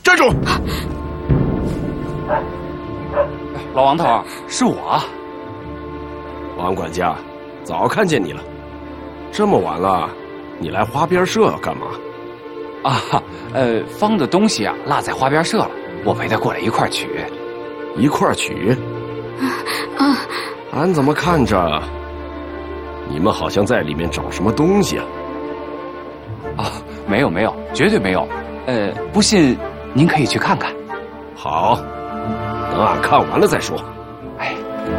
站住！ 老王头，是我。 王管家，早看见你了。这么晚了，你来花边社干嘛？ 啊，方的东西啊落在花边社了，我陪他过来一块儿取。 一块儿取？俺怎么看着你们好像在里面找什么东西啊？ 啊，没有，绝对没有。不信您可以去看看。 好，等俺看完了再说。